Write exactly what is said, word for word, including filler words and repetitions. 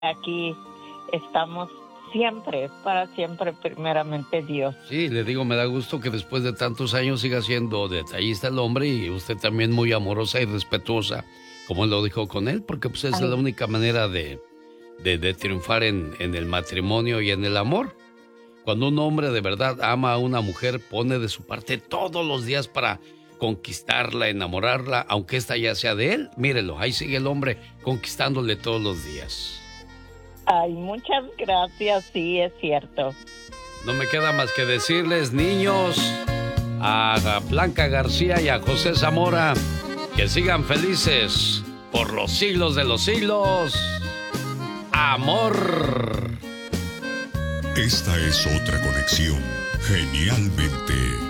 aquí estamos siempre, para siempre, primeramente Dios. Sí, le digo, me da gusto que después de tantos años siga siendo detallista el hombre y usted también muy amorosa y respetuosa, como él lo dijo con él, porque pues esa Ay. es la única manera de, de, de triunfar en, en el matrimonio y en el amor. Cuando un hombre de verdad ama a una mujer, pone de su parte todos los días para conquistarla, enamorarla, aunque esta ya sea de él. Mírelo, ahí sigue el hombre conquistándole todos los días. Ay, muchas gracias, sí, es cierto. No me queda más que decirles, niños, a Blanca García y a José Zamora, que sigan felices por los siglos de los siglos. Amor. Esta es otra conexión genialmente